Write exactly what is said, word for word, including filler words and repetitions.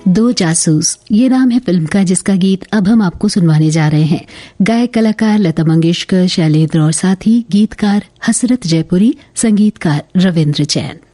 दो जासूस ये नाम है फिल्म का, जिसका गीत अब हम आपको सुनवाने जा रहे हैं। गायक कलाकार लता मंगेशकर, शैलेंद्र और साथी गीतकार हसरत जयपुरी, संगीतकार रविंद्र जैन।